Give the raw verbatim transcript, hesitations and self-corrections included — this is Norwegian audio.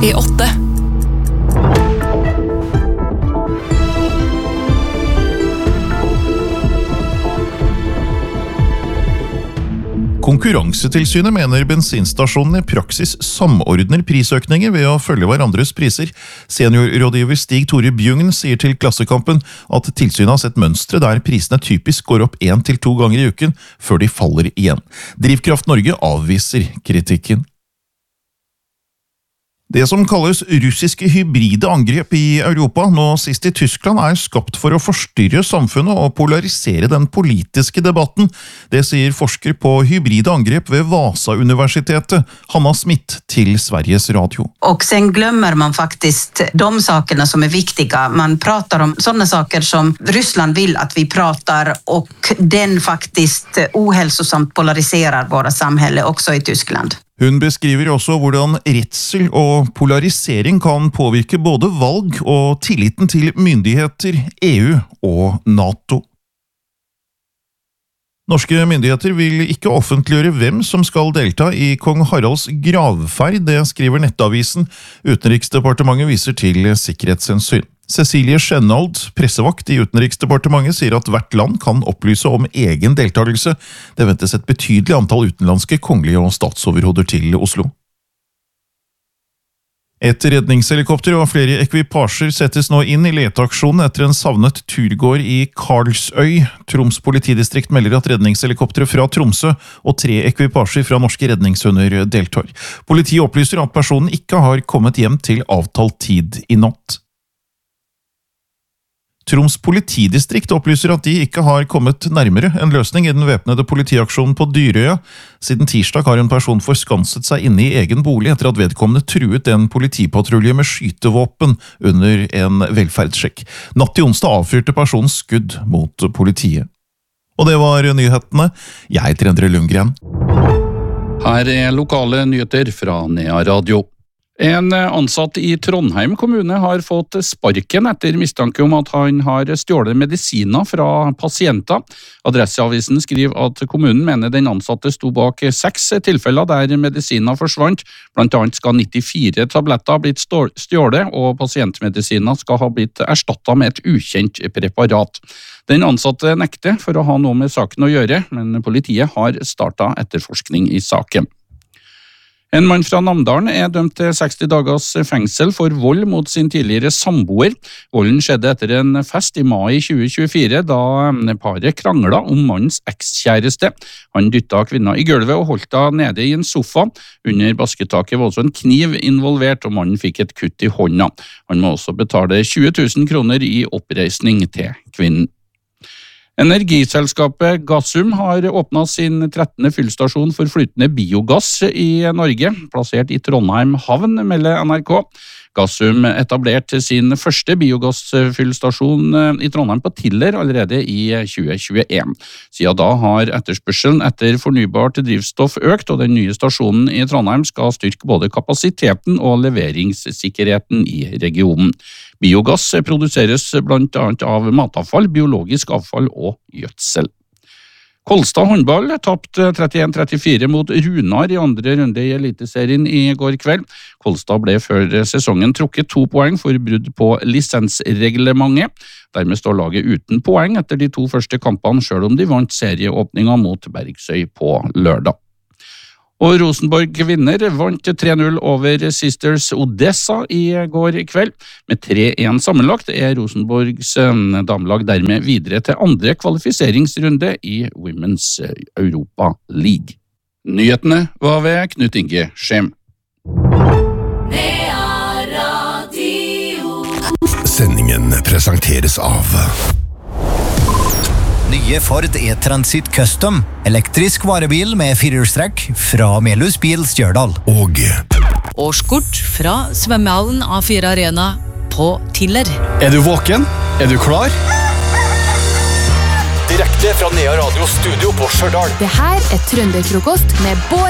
i åtte. Konkurransetilsynet mener bensinstasjonene i praksis samordner prisøkninger ved å følge hverandres priser. Seniorrådgiver Stig Tore Bjugn sier til Klassekampen at tilsynet har sett mønstre der prisene typisk går opp en til to ganger i uken før de faller igjen. Drivkraft Norge avviser kritikken. Det som kalles russiske hybride angrep i Europa, nå sist i Tyskland, er skapt for å forstyrre samfunnet og polarisere den politiske debatten. Det sier forsker på hybride angrep ved Vasa-universitetet, Hanna Smith, til Sveriges Radio. Och sen glömmer man faktiskt de sakerna som är viktiga. Man pratar om sådana saker som Ryssland vill att vi pratar och den faktiskt ohälsosamt polariserar våra samhälle också i Tyskland. Hun beskriver også hvordan redsel og polarisering kan påvirke både valg og tilliten til myndigheter, E U og NATO. Norske myndigheter vil ikke offentliggjøre hvem som skal delta i kong Haralds gravferd, det skriver Nettavisen. Utenriksdepartementet viser til sikkerhetshensyn. Cecilie Skjennold, pressevakt i Utenriksdepartementet, sier at hvert land kan opplyse om egen deltakelse. Det ventes et betydelig antall utenlandske kongelige og statsoverhoder til Oslo. Et redningshelikopter og flere ekvipasjer settes nå inn i leteaksjonen etter en savnet turgåer i Karlsøy. Troms politidistrikt melder at redningshelikoptere fra Tromsø og tre ekvipasjer fra norske redningshunder deltar. Politiet opplyser at personen ikke har kommet hjem til avtalt tid i natt. Troms politidistrikt opplyser at de ikke har kommet nærmere en løsning i den væpnede politiaksjonen på Dyrøya. Siden tirsdag har en person forskanset seg inne i egen bolig etter at vedkommende truet en politipatrulje med skytevåpen under en velferdssjekk. Natt til onsdag avfyrte personen skudd mot politiet. Og det var nyhetene. Jeg heter Endre Lundgren. Her er lokale nyheter fra Nea Radio. En ansatt i Trondheim kommune har fått sparken etter mistanke om at han har stjålet medisiner fra pasienter. Adresseavisen skriver at kommunen mener den ansatte sto bak seks tilfeller der medisiner forsvant. Blant annet skal nittifire tabletter ha blitt stjålet, og pasientmedisiner skal ha blitt erstattet med et ukjent preparat. Den ansatte nekter for å ha noe med saken å gjøre, men politiet har startet etterforskning i saken. En mann fra Namdalen er dømt til seksti dagers fengsel for vold mot sin tidligere samboer. Volden skjedde etter en fest i mai tjue tjuefire, da paret kranglet om mannens ekskjæreste. Han dyttet kvinna i gulvet og holdt henne nede i en sofa. Under basketaket var også en kniv involvert, og mannen fikk et kutt i hånda. Han må også betale tjue tusen kroner i oppreisning til kvinnen. Energiselskapet Gasum har åpnet sin trettende fyllstasjon for flytende biogass i Norge, plassert i Trondheim havn, melder N R K. Gasum etablerte sin første biogassfyllstasjon i Trondheim på Tiller allerede i tjue tjueen. Siden da har etterspørselen etter fornybart drivstoff økt, og den nye stasjonen i Trondheim skal styrke både kapasiteten og leveringssikkerheten i regionen. Biogass produseres blant annet av matavfall, biologisk avfall og gjødsel. Kolstad håndball tapte trettien trettifire mot Runar i andre runde i Eliteserien i går kveld. Kolstad ble før sesongen trukket to poeng for brudd på lisensreglementet. Dermed står laget uten poeng etter de to første kampene, selv om de vant serieåpninga mot Bergsøy på lørdag. Og Rosenborg vinner vant tre null over Sisters Odessa i går kveld. Med tre én sammenlagt er Rosenborgs damelag dermed videre til andre kvalifiseringsrunde i Women's Europa League. Nyhetene var ved Knut Inge Skjem. Sendingen presenteres av Nye Ford E-Transit Custom, elektrisk varebil med firehjulstrekk fra Melhus Bil Stjørdal. Og årskort fra svømmehallen A fire Arena på Tiller. Er du våken? Er du klar? Direkte fra Nea Radio Studio på Stjørdal. Det her er Trønderfrokost med Bård